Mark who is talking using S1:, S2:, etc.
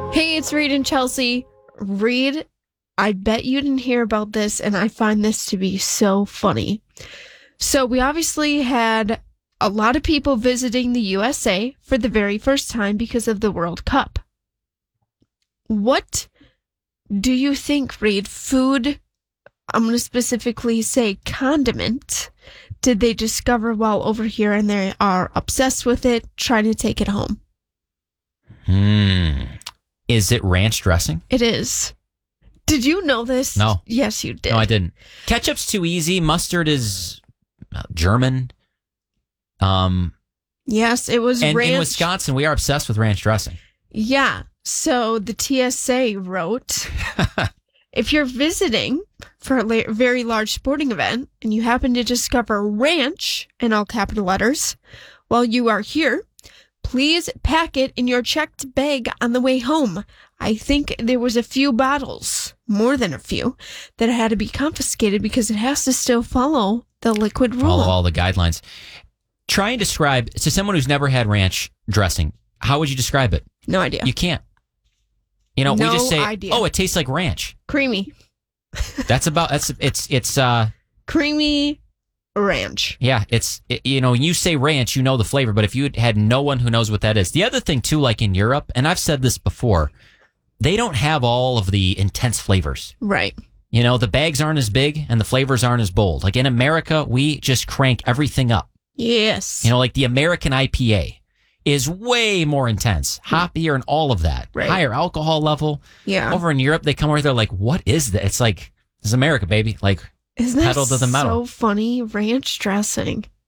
S1: Hey, it's Reed and Chelsea. Reed, I bet you didn't hear about this, and I find this to be so funny. So we obviously had a lot of people visiting the USA for the very first time because of the World Cup. What do you think, Reed, food, I'm going to specifically say condiment, did they discover while over here and they are obsessed with it, trying to take it home?
S2: Is it ranch dressing?
S1: It is. Did you know this?
S2: No.
S1: Yes, you did.
S2: No, I didn't. Ketchup's too easy. Mustard is German.
S1: Yes, it was
S2: and
S1: ranch.
S2: In Wisconsin, we are obsessed with ranch dressing.
S1: Yeah. So the TSA wrote, if you're visiting for a very large sporting event and you happen to discover ranch in all capital letters while you are here, please pack it in your checked bag on the way home. I think there was a few bottles, more than a few, that had to be confiscated because it has to still follow the liquid rule.
S2: Follow all the guidelines. Try and describe, to someone who's never had ranch dressing, how would you describe it?
S1: No idea.
S2: You can't. You know,
S1: No
S2: we just say,
S1: idea.
S2: oh, it tastes like ranch.
S1: Creamy.
S2: It's
S1: Creamy ranch.
S2: Yeah, you say ranch, you know the flavor, but if you had no one who knows what that is. The other thing too, like in Europe, and I've said this before, they don't have all of the intense flavors.
S1: Right.
S2: You know, the bags aren't as big and the flavors aren't as bold. Like in America, we just crank everything up.
S1: Yes.
S2: You know, like the American IPA is way more intense, hoppier and all of that.
S1: Right.
S2: Higher alcohol level.
S1: Yeah.
S2: Over in Europe, they come over, they're like, what is that? It's like, this is America, baby. Like,
S1: isn't that
S2: pedal to the metal.
S1: So funny? Ranch dressing.